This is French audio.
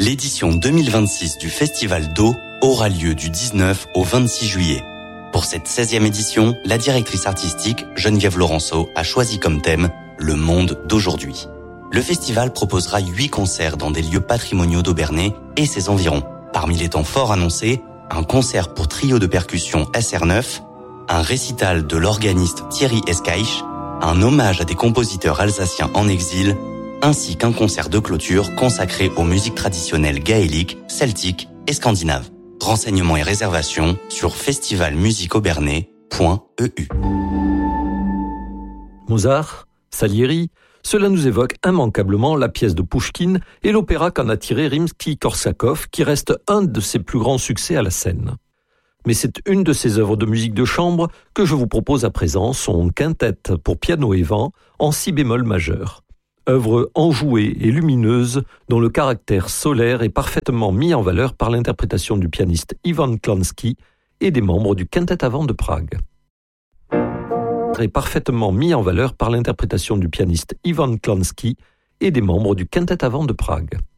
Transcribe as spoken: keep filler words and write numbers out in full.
L'édition deux mille vingt-six du Festival d'eau aura lieu du dix-neuf au vingt-six juillet. Pour cette seizième édition, la directrice artistique Geneviève Laurenceau a choisi comme thème le monde d'aujourd'hui. Le festival proposera huit concerts dans des lieux patrimoniaux d'Aubernais et ses environs. Parmi les temps forts annoncés, un concert pour trio de percussion S R neuf, un récital de l'organiste Thierry Escaich, un hommage à des compositeurs alsaciens en exil, ainsi qu'un concert de clôture consacré aux musiques traditionnelles gaéliques, celtiques et scandinaves. Renseignements et réservations sur festival musique aubernais point e u. Mozart, Salieri, cela nous évoque immanquablement la pièce de Pouchkine et l'opéra qu'en a tiré Rimsky-Korsakov, qui reste un de ses plus grands succès à la scène. Mais c'est une de ses œuvres de musique de chambre que je vous propose à présent, son quintette pour piano et vent en si bémol majeur. Œuvre enjouée et lumineuse dont le caractère solaire est parfaitement mis en valeur par l'interprétation du pianiste Ivan Klansky et des membres du Quintet à vent de Prague. Est parfaitement mis en valeur par l'interprétation du pianiste Ivan Klansky et des membres du Quintet à vent de Prague.